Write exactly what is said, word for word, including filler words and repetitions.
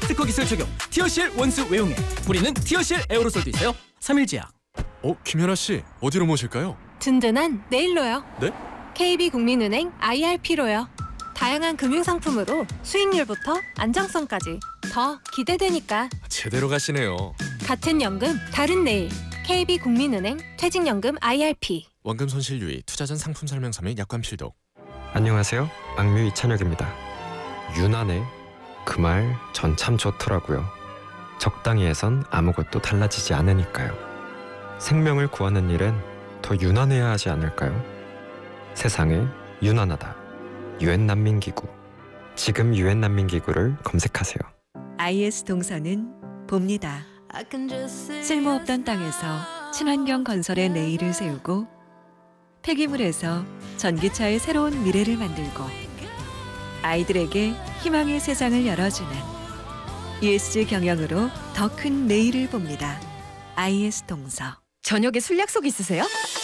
스티커 기술 적용 티어실 원수 외용에 뿌리는 티어실 에어로솔도 있어요. 삼일제약. 어, 김연아 씨 어디로 모실까요? 든든한 네일로요. 네? 케이비국민은행 아이알피로요. 다양한 금융상품으로 수익률부터 안정성까지 더 기대되니까. 제대로 가시네요. 같은 연금 다른 네일. 케이비국민은행 퇴직연금 아이알피. 원금 손실 유의, 투자 전 상품 설명서 및 약관 필독. 안녕하세요. 악뮤 이찬혁입니다. 유난해 그 말 전 참 좋더라고요. 적당히 해선 아무것도 달라지지 않으니까요. 생명을 구하는 일은 더 유난해야 하지 않을까요? 세상에 유난하다. 유엔 난민기구. 지금 유엔 난민기구를 검색하세요. 아이에스 동서는 봅니다. 쓸모없던 땅에서 친환경 건설의 내일을 세우고 폐기물에서 전기차의 새로운 미래를 만들고 아이들에게 희망의 세상을 열어주는 이에스지 경영으로 더 큰 내일을 봅니다. 아이에스 동서. 저녁에 술 약속 있으세요?